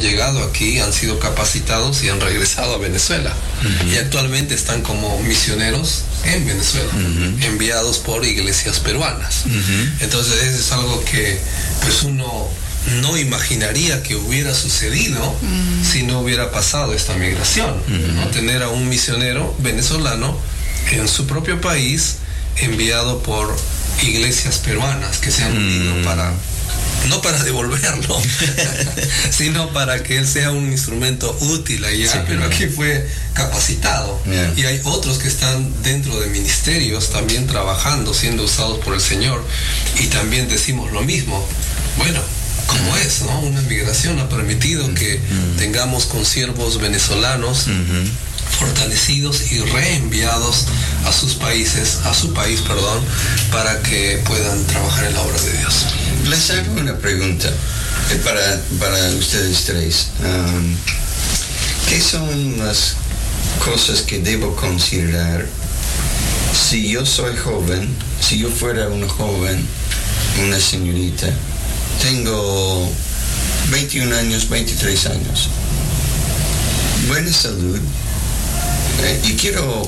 llegado aquí, han sido capacitados y han regresado a Venezuela. Y actualmente están como misioneros en Venezuela, enviados por iglesias peruanas. Entonces eso es algo que pues uno no imaginaría que hubiera sucedido si no hubiera pasado esta migración, ¿no? Tener a un misionero venezolano en su propio país, enviado por iglesias peruanas que se han unido no para devolverlo, sino para que él sea un instrumento útil allá, sí, pero aquí fue capacitado. Y hay otros que están dentro de ministerios también trabajando, siendo usados por el Señor, y también decimos lo mismo. Bueno, como es, ¿no? Una migración ha permitido que tengamos consiervos venezolanos fortalecidos y reenviados a su país, para que puedan trabajar en la obra de Dios. Les hago una pregunta para ustedes tres. ¿Qué son las cosas que debo considerar si yo soy joven, si yo fuera una joven, una señorita, tengo 21 años, 23 años, buena salud, y quiero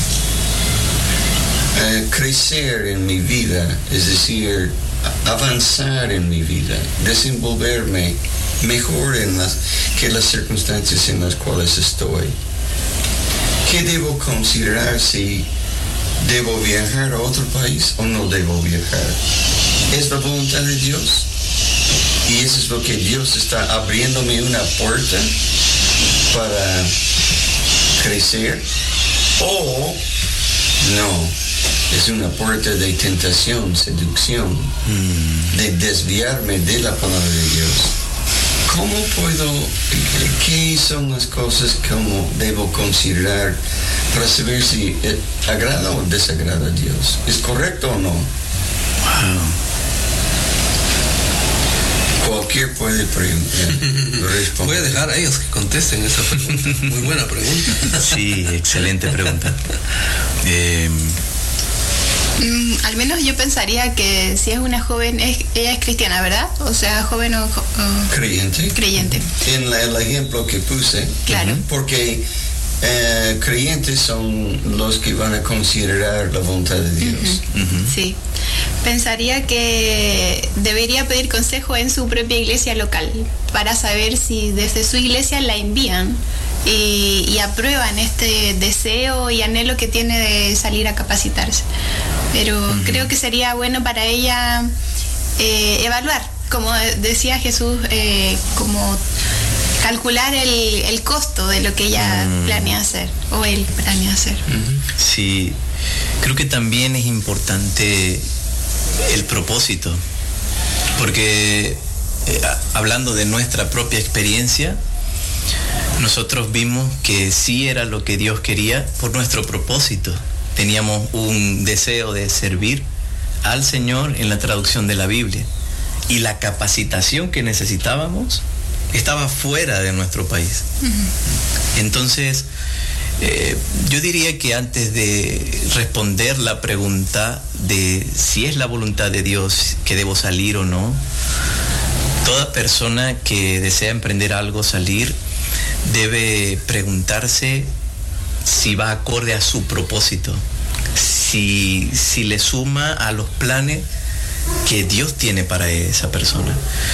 crecer en mi vida, es decir, avanzar en mi vida, desenvolverme mejor que las circunstancias en las cuales estoy? ¿Qué debo considerar si debo viajar a otro país o no debo viajar? ¿Es la voluntad de Dios? Y eso es lo que Dios está abriéndome una puerta para crecer, o no, es una puerta de tentación, seducción, de desviarme de la palabra de Dios. ¿Cómo qué son las cosas como debo considerar para saber si agrada o desagrada a Dios? ¿Es correcto o no? Wow. Cualquier puede responder. Voy a dejar a ellos que contesten esa pregunta. Muy buena pregunta. Sí, excelente pregunta. Al menos yo pensaría que si es una joven, ella es cristiana, ¿verdad? O sea, joven o creyente. En el ejemplo que puse, claro, porque creyentes son los que van a considerar la voluntad de Dios. Sí. Pensaría que debería pedir consejo en su propia iglesia local para saber si desde su iglesia la envían y aprueban este deseo y anhelo que tiene de salir a capacitarse. Pero creo que sería bueno para ella evaluar, como decía Jesús, como calcular el costo de lo que ella planea hacer, o él planea hacer. Sí, creo que también es importante el propósito, porque hablando de nuestra propia experiencia, nosotros vimos que sí era lo que Dios quería por nuestro propósito. Teníamos un deseo de servir al Señor en la traducción de la Biblia, y la capacitación que necesitábamos estaba fuera de nuestro país. Entonces, yo diría que antes de responder la pregunta de si es la voluntad de Dios que debo salir o no, toda persona que desea emprender algo, salir, debe preguntarse si va acorde a su propósito, si le suma a los planes que Dios tiene para esa persona.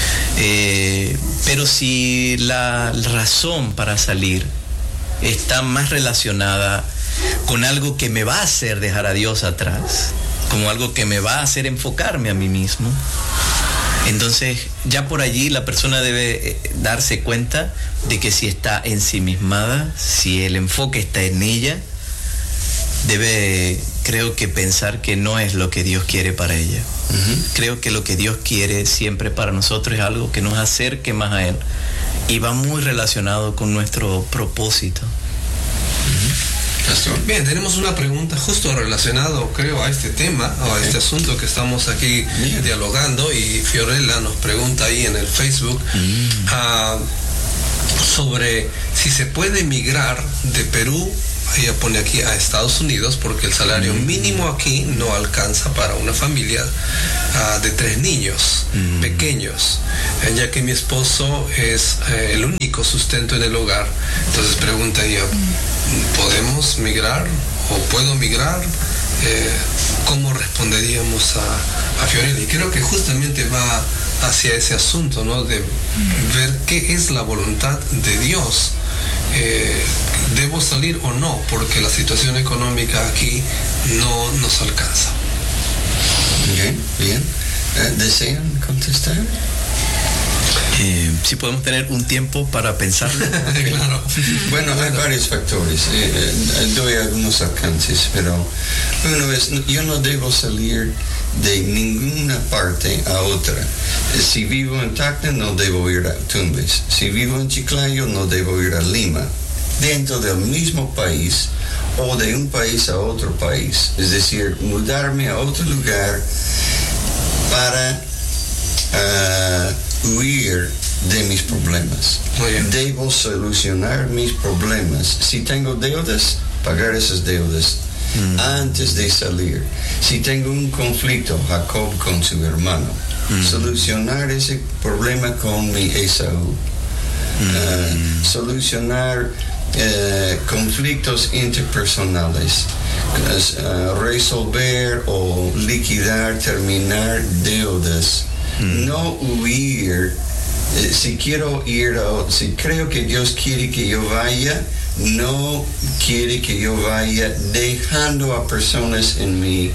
Pero si la razón para salir está más relacionada con algo que me va a hacer dejar a Dios atrás, como algo que me va a hacer enfocarme a mí mismo, entonces ya por allí la persona debe darse cuenta de que si está ensimismada, si el enfoque está en ella, debe, creo que, pensar que no es lo que Dios quiere para ella. Creo que lo que Dios quiere siempre para nosotros es algo que nos acerque más a Él, y va muy relacionado con nuestro propósito. Bien, tenemos una pregunta justo relacionado, creo, a este tema, o a este asunto que estamos aquí dialogando, y Fiorella nos pregunta ahí en el Facebook sobre si se puede migrar de Perú ella pone aquí a Estados Unidos, porque el salario mínimo aquí no alcanza para una familia de 3 niños pequeños, ya que mi esposo es el único sustento en el hogar. Entonces pregunta ella, ¿podemos migrar o puedo migrar? ¿Cómo responderíamos a Fiorella? Y creo que justamente va hacia ese asunto, ¿no? De ver qué es la voluntad de Dios. ¿Debo salir o no? Porque la situación económica aquí no nos alcanza. Bien. ¿Desean contestar? Si podemos tener un tiempo para pensarlo. Claro. Bueno, hay varios factores. Doy algunos alcances, pero uno es, yo no debo salir de ninguna parte a otra. Si vivo en Tacna, no debo ir a Tumbes. Si vivo en Chiclayo, no debo ir a Lima. Dentro del mismo país o de un país a otro país. Es decir, mudarme a otro lugar para huir de mis problemas. Debo solucionar mis problemas. Si tengo deudas, pagar esas deudas antes de salir. Si tengo un conflicto, Jacob con su hermano, solucionar ese problema con mi Esaú. Solucionar conflictos interpersonales, resolver o liquidar, terminar deudas. No huir. Si quiero ir, si creo que Dios quiere que yo vaya, no quiere que yo vaya dejando a personas en mi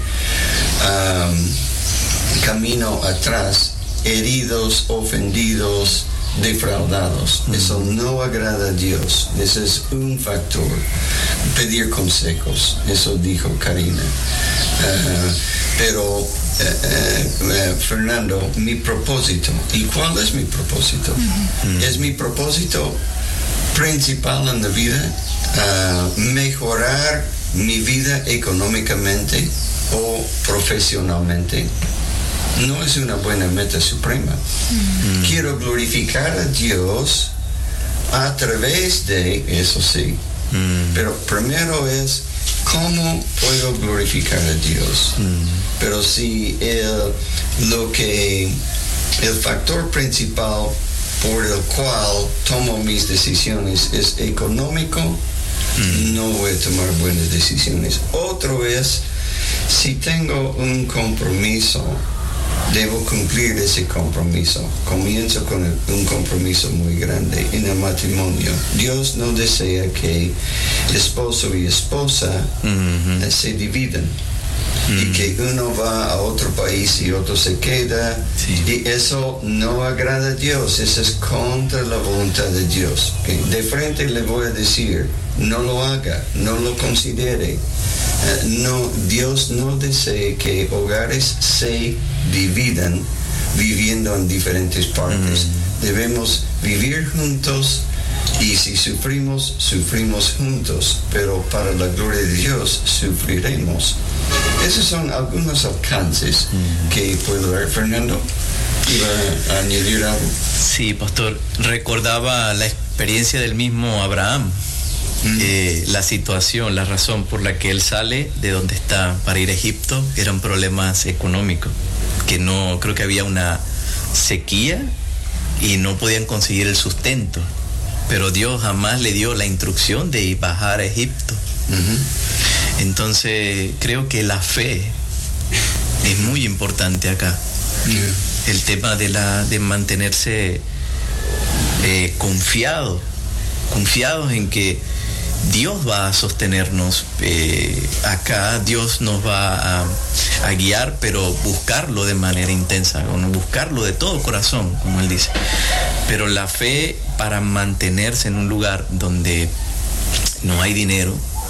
camino atrás, heridos, ofendidos, defraudados. Eso no agrada a Dios. Ese es un factor. Pedir consejos, eso dijo Karina. Pero Fernando, mi propósito. ¿Y cuál es mi propósito? ¿Es mi propósito principal en la vida mejorar mi vida económicamente o profesionalmente? No es una buena meta suprema. Quiero glorificar a Dios a través de, eso sí, pero primero es cómo puedo glorificar a Dios. Pero si el factor principal por el cual tomo mis decisiones es económico, no voy a tomar buenas decisiones. Otro es, si tengo un compromiso, debo cumplir ese compromiso. Comienzo con un compromiso muy grande en el matrimonio. Dios no desea que esposo y esposa se dividan. Y que uno va a otro país y otro se queda. Y eso no agrada a Dios. Eso es contra la voluntad de Dios. De frente le voy a decir, no lo haga, no lo considere. Dios no desea que hogares se dividan viviendo en diferentes partes. Debemos vivir juntos, y si sufrimos, sufrimos juntos, pero para la gloria de Dios sufriremos. Esos son algunos alcances que puedo ver. Fernando, ¿iba a añadir algo? Sí, pastor, recordaba la experiencia del mismo Abraham. La situación, la razón por la que él sale de donde está para ir a Egipto eran problemas económicos, que no, creo que había una sequía y no podían conseguir el sustento, pero Dios jamás le dio la instrucción de bajar a Egipto. Entonces creo que la fe es muy importante acá. El tema de mantenerse confiados en que Dios va a sostenernos acá. Dios nos va a guiar, pero buscarlo de manera intensa, buscarlo de todo corazón, como él dice. Pero la fe para mantenerse en un lugar donde no hay dinero,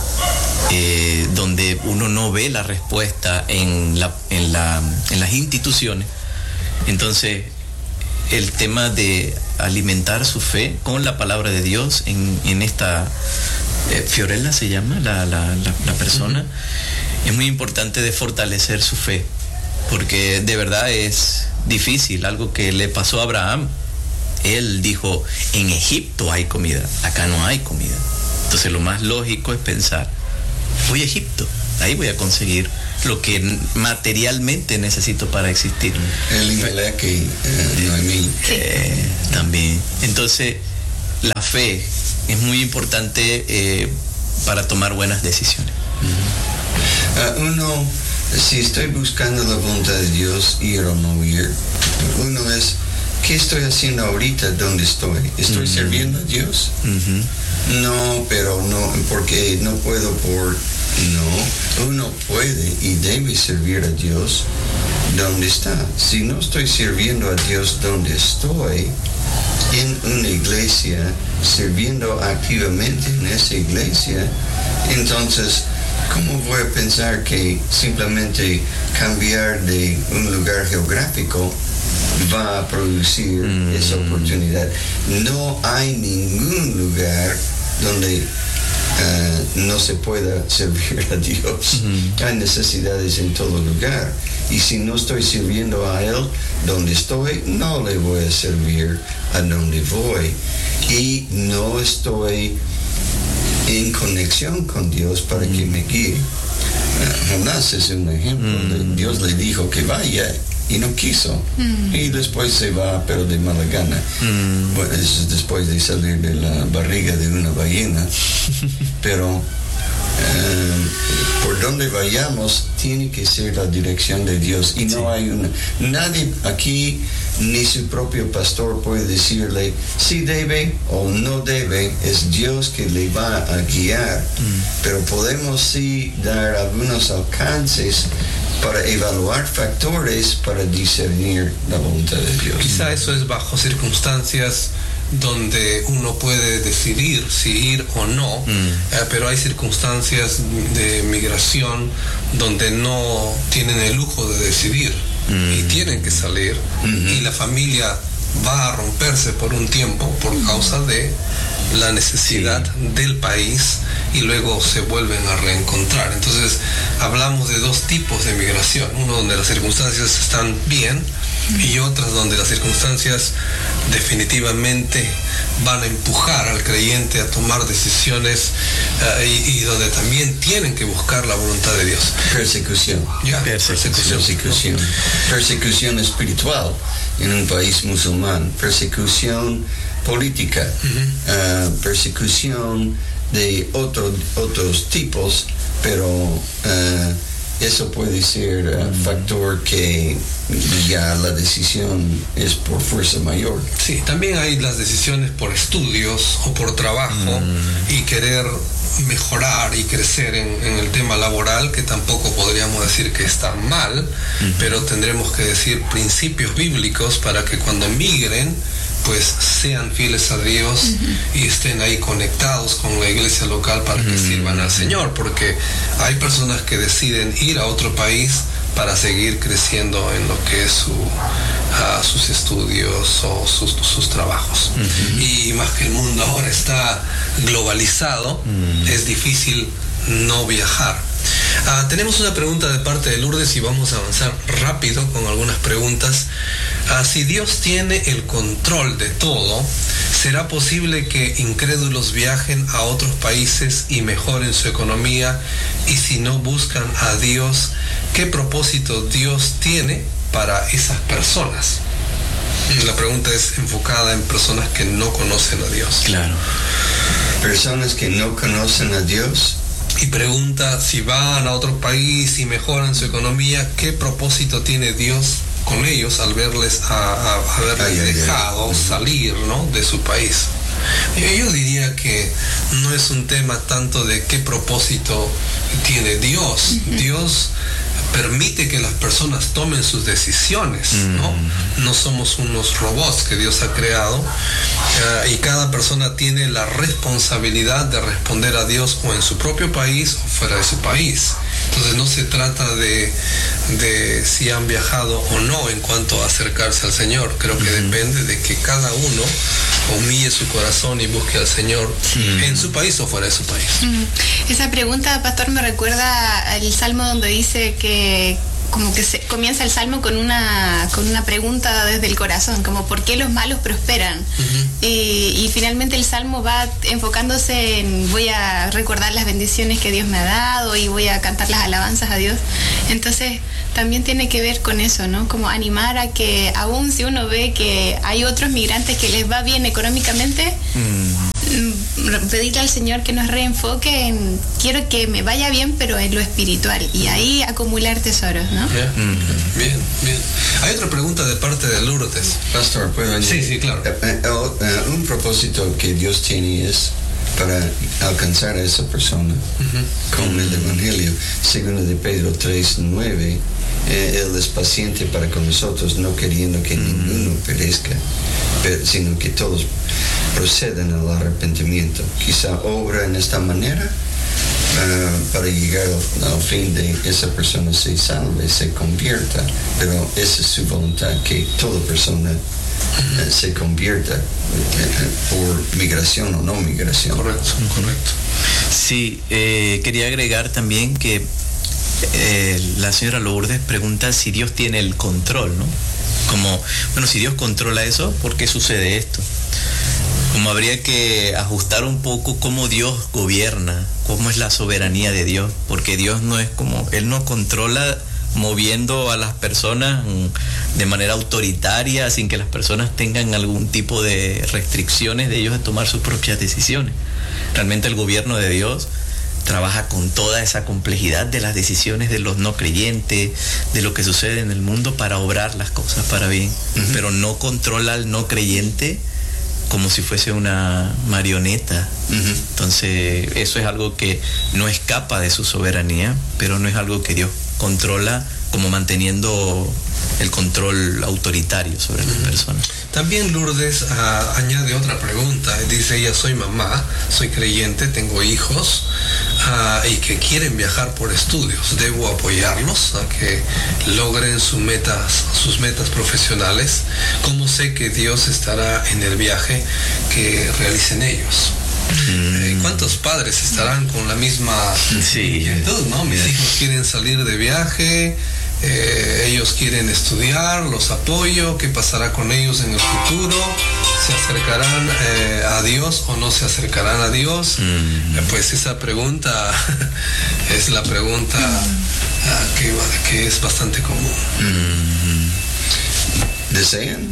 donde uno no ve la respuesta en las instituciones. Entonces, el tema de alimentar su fe con la palabra de Dios en esta Fiorella se llama la persona, es muy importante de fortalecer su fe, porque de verdad es difícil. Algo que le pasó a Abraham, él dijo, en Egipto hay comida, acá no hay comida. Entonces lo más lógico es pensar, voy a Egipto, ahí voy a conseguir lo que materialmente necesito para existir. Elimelech y Noemí. También. Entonces, la fe es muy importante para tomar buenas decisiones. Uno, si estoy buscando la voluntad de Dios, ir o no ir, uno es, ¿qué estoy haciendo ahorita donde estoy? ¿Estoy sirviendo a Dios? No, pero no, porque no puedo no, uno puede y debe servir a Dios donde está. Si no estoy sirviendo a Dios donde estoy, en una iglesia, sirviendo activamente en esa iglesia, entonces, ¿cómo voy a pensar que simplemente cambiar de un lugar geográfico va a producir esa oportunidad? No hay ningún lugar donde no se pueda servir a Dios. Hay necesidades en todo lugar. Y si no estoy sirviendo a Él donde estoy, no le voy a servir a donde voy. Y no estoy en conexión con Dios para que me guíe. Jonás es un ejemplo. Dios le dijo que vaya y no quiso. Y después se va, pero de mala gana. Bueno, es después de salir de la barriga de una ballena. Pero por donde vayamos tiene que ser la dirección de Dios. Y no hay nadie aquí, ni su propio pastor puede decirle si debe o no debe. Es Dios que le va a guiar. Pero podemos sí dar algunos alcances para evaluar factores para discernir la voluntad de Dios. Quizá eso es bajo circunstancias donde uno puede decidir si ir o no, pero hay circunstancias de migración donde no tienen el lujo de decidir y tienen que salir, y la familia va a romperse por un tiempo por causa de la necesidad del país, y luego se vuelven a reencontrar. Entonces hablamos de dos tipos de migración: uno donde las circunstancias están bien y otras donde las circunstancias definitivamente van a empujar al creyente a tomar decisiones y donde también tienen que buscar la voluntad de Dios. Persecución. Persecución espiritual en un país musulmán, persecución política, persecución de otros tipos, pero eso puede ser factor que ya la decisión es por fuerza mayor. Sí, también hay las decisiones por estudios o por trabajo y querer mejorar y crecer en el tema laboral, que tampoco podríamos decir que está mal, pero tendremos que decir principios bíblicos para que cuando migren pues sean fieles a Dios y estén ahí conectados con la iglesia local para que sirvan al Señor, porque hay personas que deciden ir a otro país para seguir creciendo en lo que es sus estudios o sus trabajos. Y más que el mundo ahora está globalizado, es difícil no viajar. Tenemos una pregunta de parte de Lourdes y vamos a avanzar rápido con algunas preguntas. Si Dios tiene el control de todo, ¿será posible que incrédulos viajen a otros países y mejoren su economía? Y si no buscan a Dios, ¿qué propósito Dios tiene para esas personas? La pregunta es enfocada en personas que no conocen a Dios. Claro. Personas que no conocen a Dios. Y pregunta, si van a otro país y mejoran su economía, ¿qué propósito tiene Dios con ellos al verles haberles dejado salir, ¿no?, de su país? Yo diría que no es un tema tanto de qué propósito tiene Dios. Dios permite que las personas tomen sus decisiones, ¿no? No somos unos robots que Dios ha creado, y cada persona tiene la responsabilidad de responder a Dios o en su propio país o fuera de su país. Entonces no se trata de si han viajado o no en cuanto a acercarse al Señor. Creo que depende de que cada uno humille su corazón y busque al Señor en su país o fuera de su país. Esa pregunta, pastor, me recuerda al Salmo donde dice que como que comienza el salmo con una pregunta desde el corazón, como ¿por qué los malos prosperan? Y finalmente el salmo va enfocándose en voy a recordar las bendiciones que Dios me ha dado y voy a cantar las alabanzas a Dios. Entonces también tiene que ver con eso, ¿no? Como animar a que aún si uno ve que hay otros migrantes que les va bien económicamente, pedirle al Señor que nos reenfoque en quiero que me vaya bien pero en lo espiritual y ahí acumular tesoros, ¿no? Bien. Hay otra pregunta de parte de Lourdes. Pastor, ¿puedo añadir? Sí, claro. Un propósito que Dios tiene es para alcanzar a esa persona con el Evangelio. Según de Pedro 3:9, Él es paciente para con nosotros, no queriendo que ninguno perezca, sino que todos procedan al arrepentimiento. Quizá obra en esta manera para llegar al fin de esa persona se salve, se convierta, pero esa es su voluntad, que toda persona se convierta por migración o no migración. Correcto. Sí, quería agregar también que la señora Lourdes pregunta si Dios tiene el control, ¿no? Como, bueno, si Dios controla eso, ¿por qué sucede esto? Como habría que ajustar un poco cómo Dios gobierna, cómo es la soberanía de Dios, porque Dios no es como, Él no controla moviendo a las personas de manera autoritaria, sin que las personas tengan algún tipo de restricciones de ellos a tomar sus propias decisiones. Realmente el gobierno de Dios trabaja con toda esa complejidad de las decisiones de los no creyentes, de lo que sucede en el mundo para obrar las cosas para bien, pero no controla al no creyente como si fuese una marioneta. Entonces eso es algo que no escapa de su soberanía, pero no es algo que Dios controla como manteniendo el control autoritario sobre las personas. También Lourdes añade otra pregunta. Dice ella, soy mamá, soy creyente, tengo hijos y que quieren viajar por estudios. ¿Debo apoyarlos a que logren sus metas profesionales? ¿Cómo sé que Dios estará en el viaje que realicen ellos? ¿Cuántos padres estarán con la misma inquietud, ¿no? Mis hijos quieren salir de viaje, ellos quieren estudiar, los apoyo, ¿qué pasará con ellos en el futuro? ¿Se acercarán a Dios o no se acercarán a Dios? Pues esa pregunta es la pregunta que es bastante común. ¿Desean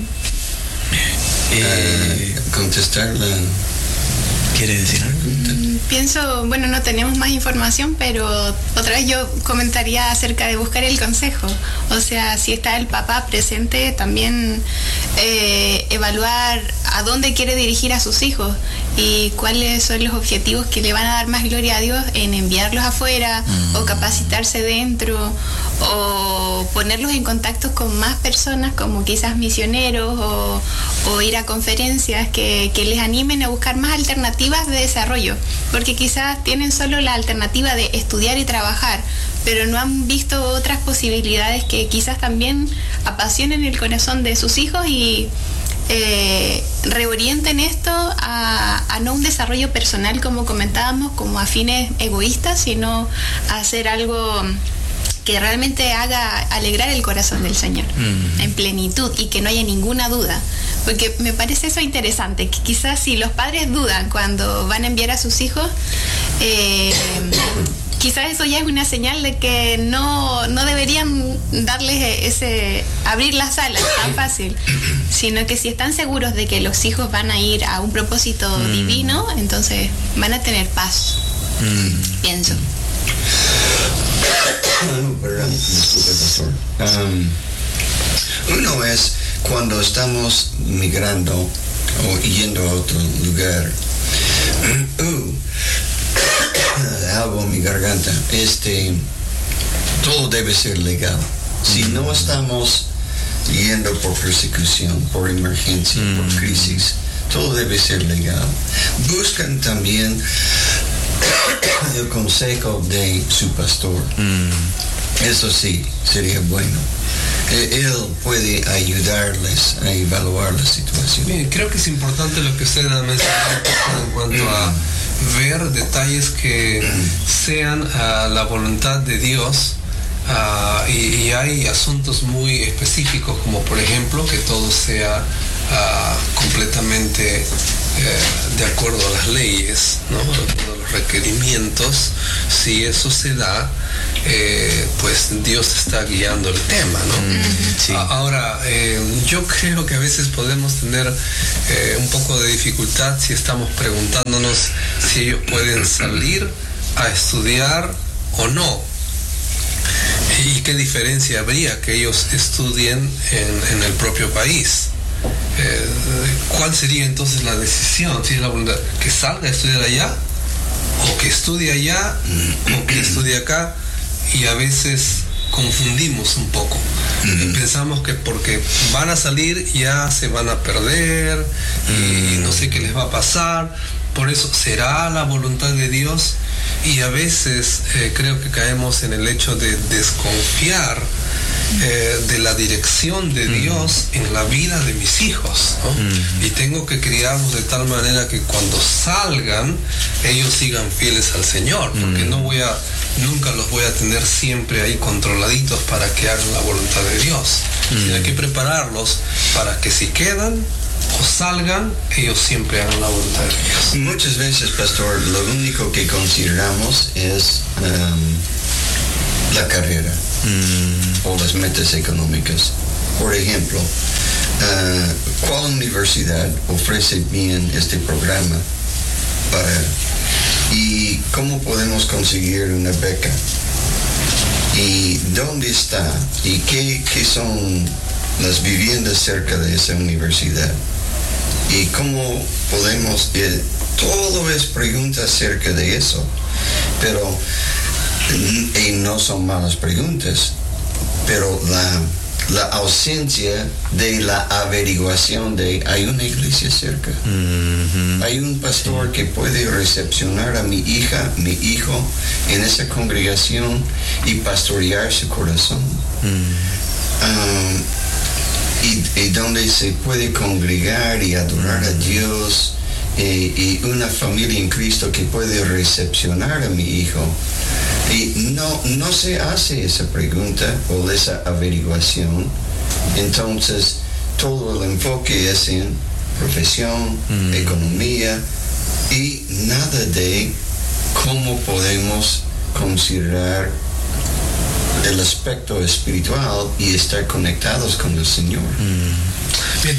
contestarla? ¿Quiere decir algo? Pienso, bueno, no tenemos más información, pero otra vez yo comentaría acerca de buscar el consejo. O sea, si está el papá presente, también evaluar a dónde quiere dirigir a sus hijos y cuáles son los objetivos que le van a dar más gloria a Dios en enviarlos afuera o capacitarse dentro o ponerlos en contacto con más personas como quizás misioneros o ir a conferencias que les animen a buscar más alternativas de desarrollo, porque quizás tienen solo la alternativa de estudiar y trabajar, pero no han visto otras posibilidades que quizás también apasionen el corazón de sus hijos y reorienten esto a no un desarrollo personal como comentábamos, como a fines egoístas, sino a hacer algo que realmente haga alegrar el corazón del Señor en plenitud y que no haya ninguna duda. Porque me parece eso interesante, que quizás si los padres dudan cuando van a enviar a sus hijos, quizás eso ya es una señal de que no deberían darles abrir las alas tan fácil, sino que si están seguros de que los hijos van a ir a un propósito divino, entonces van a tener paz, pienso. Uno es cuando estamos migrando o yendo a otro lugar. Algo en mi garganta. Todo debe ser legal. Si no estamos yendo por persecución, por emergencia, por crisis, todo debe ser legal. Buscan también el consejo de su pastor. Eso sí, sería bueno. Él puede ayudarles a evaluar la situación. Bien, creo que es importante lo que usted ha mencionado en cuanto a ver detalles que sean a la voluntad de Dios y hay asuntos muy específicos, como por ejemplo que todo sea completamente de acuerdo a las leyes, ¿no? De acuerdo a los requerimientos. Si eso se da, pues Dios está guiando el tema, ¿no? Sí. Ahora, yo creo que a veces podemos tener un poco de dificultad si estamos preguntándonos si ellos pueden salir a estudiar o no. ¿Y qué diferencia habría que ellos estudien en el propio país? ¿Cuál sería entonces la decisión? Si es la voluntad que salga a estudiar allá, o que estudie allá, o que estudie acá, y a veces confundimos un poco. Pensamos que porque van a salir ya se van a perder y no sé qué les va a pasar. Por eso, ¿será la voluntad de Dios? Y a veces creo que caemos en el hecho de desconfiar de la dirección de Dios en la vida de mis hijos, ¿no? Y tengo que criarlos de tal manera que cuando salgan ellos sigan fieles al Señor, porque nunca los voy a tener siempre ahí controladitos para que hagan la voluntad de Dios. Hay que prepararlos para que si quedan o salgan, ellos siempre hagan la voluntad de Dios. Muchas veces, pastor, lo único que consideramos es la carrera o las metas económicas. Por ejemplo, ¿cuál universidad ofrece bien este programa y cómo podemos conseguir una beca? ¿Y dónde está? ¿Y qué son las viviendas cerca de esa universidad? ¿Y cómo podemos...? Todo es preguntas acerca de eso, pero y no son malas preguntas, pero la ausencia de la averiguación de hay una iglesia cerca, hay un pastor que puede recepcionar a mi hija, mi hijo en esa congregación y pastorear su corazón, y donde se puede congregar y adorar a Dios, y una familia en Cristo que puede recepcionar a mi hijo. Y no se hace esa pregunta o esa averiguación. Entonces todo el enfoque es en profesión, economía, y nada de cómo podemos considerar el aspecto espiritual y estar conectados con el Señor. Bien,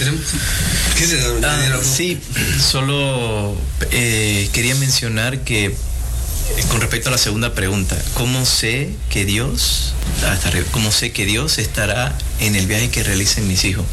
sí, solo quería mencionar que con respecto a la segunda pregunta, ¿cómo sé que Dios estará en el viaje que realicen mis hijos?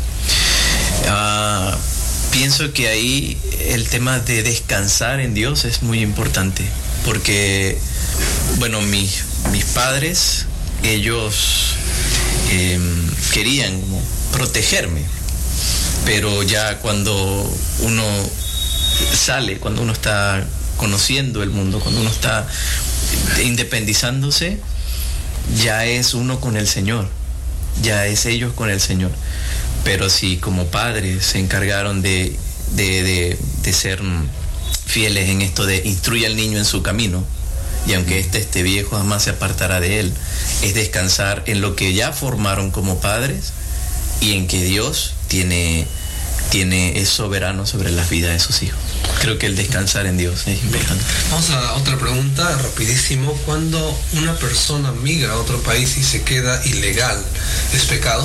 Pienso que ahí el tema de descansar en Dios es muy importante, porque, bueno, mis padres, ellos querían protegerme, pero ya cuando uno sale, cuando uno está conociendo el mundo, cuando uno está independizándose, ya es uno con el Señor, ya es ellos con el Señor. Pero si como padres se encargaron de ser fieles en esto de instruye al niño en su camino, y aunque esté viejo jamás se apartará de él, es descansar en lo que ya formaron como padres y en que Dios es soberano sobre las vidas de sus hijos. Creo que el descansar en Dios es importante. Vamos a otra pregunta, rapidísimo. Cuando una persona migra a otro país y se queda ilegal, ¿es pecado?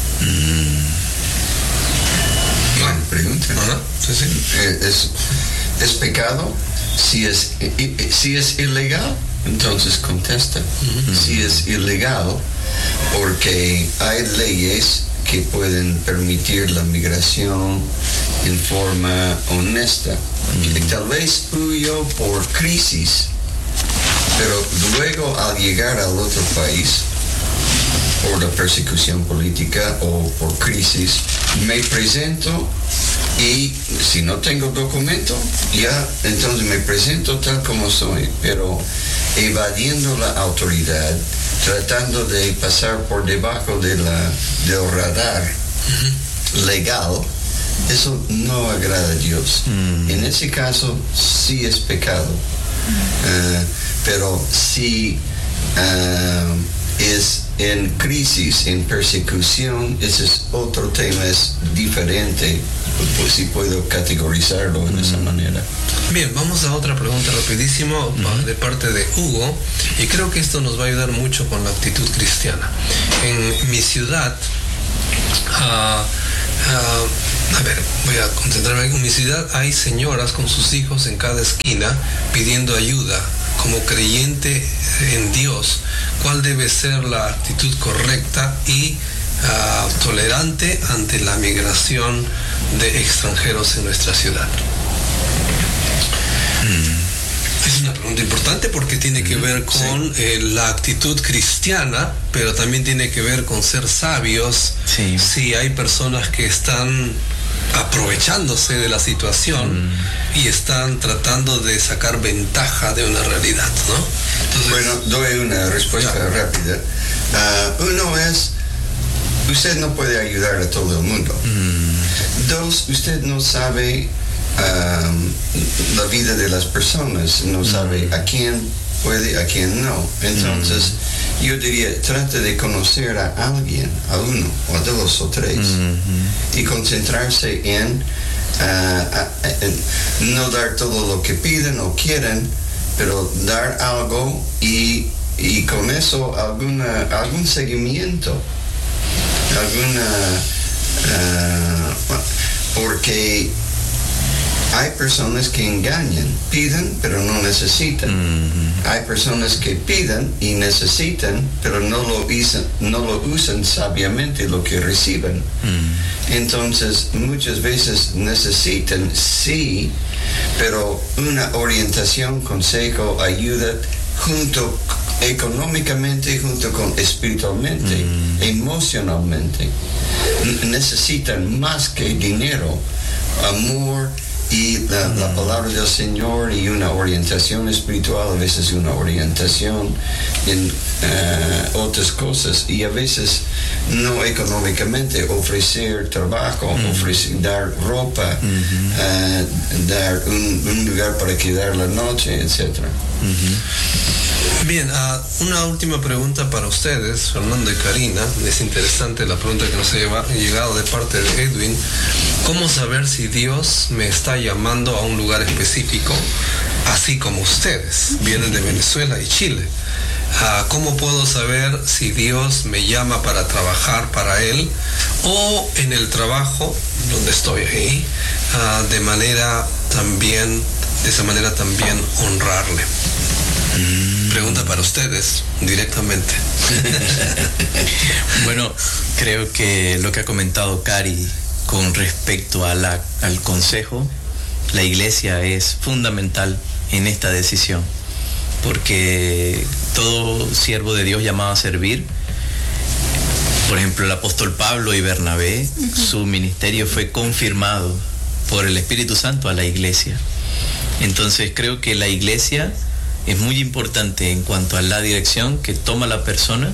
Buena pregunta. Sí. ¿Es pecado? Si es ilegal, entonces contesta. Si es ilegal, porque hay leyes que pueden permitir la migración en forma honesta. Tal vez huyó por crisis, pero luego al llegar al otro país, por la persecución política o por crisis, me presento, y si no tengo documento, ya entonces me presento tal como soy, pero evadiendo la autoridad, tratando de pasar por debajo del radar legal. Eso no agrada a Dios. En ese caso sí es pecado, pero si es en crisis, en persecución. Ese es otro tema, es diferente, pues si puedo categorizarlo en esa manera. Bien, vamos a otra pregunta rapidísimo de parte de Hugo, y creo que esto nos va a ayudar mucho con la actitud cristiana. En mi ciudad, voy a concentrarme. En mi ciudad hay señoras con sus hijos en cada esquina pidiendo ayuda. Como creyente en Dios, ¿cuál debe ser la actitud correcta y tolerante ante la migración de extranjeros en nuestra ciudad? Es una pregunta importante porque tiene que ver con la actitud cristiana, pero también tiene que ver con ser sabios. Sí. Si hay personas que están aprovechándose de la situación y están tratando de sacar ventaja de una realidad, ¿no? Entonces, bueno, doy una respuesta rápida. Uno es, usted no puede ayudar a todo el mundo. Dos, usted no sabe la vida de las personas, no sabe a quién puede, a quién no. Entonces, yo diría, trate de conocer a alguien, a uno, o a dos, o tres, y concentrarse en no dar todo lo que piden o quieren, pero dar algo y con eso algún seguimiento, porque hay personas que engañan, piden pero no necesitan. Hay personas que piden y necesitan, pero no lo usan sabiamente lo que reciben. Entonces, muchas veces necesitan, sí, pero una orientación, consejo, ayuda, junto económicamente, junto con espiritualmente, emocionalmente. Necesitan más que dinero, amor, y la palabra del Señor y una orientación espiritual, a veces una orientación en otras cosas, y a veces no económicamente, ofrecer trabajo, dar ropa, dar un lugar para quedar la noche, etc. Bien, una última pregunta para ustedes, Fernando y Karina. Es interesante la pregunta que nos ha llegado de parte de Edwin. ¿Cómo saber si Dios me está llamando a un lugar específico, así como ustedes vienen de Venezuela y Chile? ¿Cómo puedo saber si Dios me llama para trabajar para Él o en el trabajo donde estoy ahí, de esa manera también honrarle? Pregunta para ustedes directamente. Bueno, creo que lo que ha comentado Cari con respecto al consejo, la iglesia es fundamental en esta decisión, porque todo siervo de Dios llamado a servir, por ejemplo el apóstol Pablo y Bernabé, su ministerio fue confirmado por el Espíritu Santo a la iglesia. Entonces creo que la iglesia es muy importante en cuanto a la dirección que toma la persona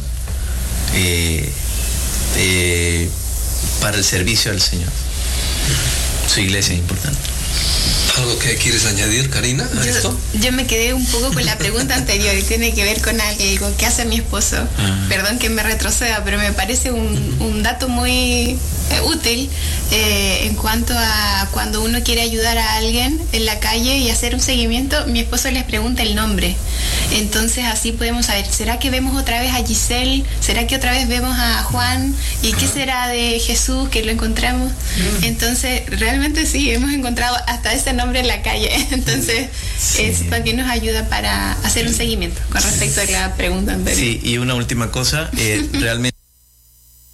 para el servicio al Señor. Su iglesia es importante. ¿Algo que quieres añadir, Karina, a esto? Yo me quedé un poco con la pregunta anterior y tiene que ver con algo que hace mi esposo. Perdón que me retroceda, pero me parece un dato muy útil en cuanto a cuando uno quiere ayudar a alguien en la calle y hacer un seguimiento. Mi esposo les pregunta el nombre. Entonces así podemos saber, ¿será que vemos otra vez a Giselle? ¿Será que otra vez vemos a Juan? ¿Y qué será de Jesús que lo encontramos? Entonces realmente sí, hemos encontrado hasta ese nombre en la calle. Entonces eso también nos ayuda para hacer un seguimiento con respecto a la pregunta anterior. Sí, y una última cosa, realmente